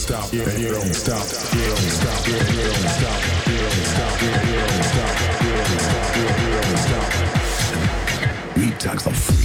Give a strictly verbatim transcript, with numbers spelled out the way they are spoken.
stop, you don't stop, you don't stop, you don't stop, you don't stop, you don't stop, you don't stop, you don't stop, you don't stop. Beat tags are free.